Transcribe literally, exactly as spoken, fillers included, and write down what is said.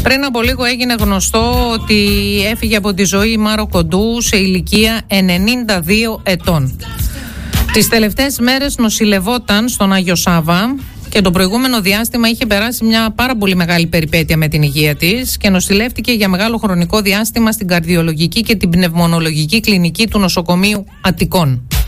Πριν από λίγο έγινε γνωστό ότι έφυγε από τη ζωή η Μάρο Κοντού σε ηλικία ενενήντα δύο ετών. Τις τελευταίες μέρες νοσηλευόταν στον Άγιο Σάβα και το προηγούμενο διάστημα είχε περάσει μια πάρα πολύ μεγάλη περιπέτεια με την υγεία της και νοσηλεύτηκε για μεγάλο χρονικό διάστημα στην καρδιολογική και την πνευμονολογική κλινική του νοσοκομείου Αττικών.